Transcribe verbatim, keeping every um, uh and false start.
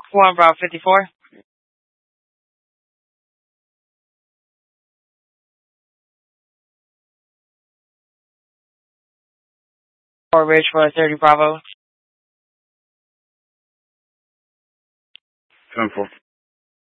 One Bravo fifty-four. Four Ridge for thirty Bravo. ten four.